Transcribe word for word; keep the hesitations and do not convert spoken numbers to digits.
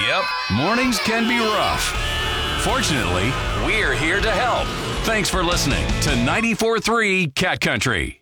Yep, mornings can be rough. Fortunately, we're here to help. Thanks for listening to ninety-four point three Cat Country.